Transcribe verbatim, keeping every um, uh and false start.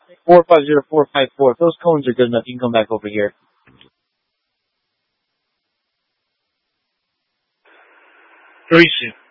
four five zero four five four. If those cones are good enough, you can come back over here. Rishi.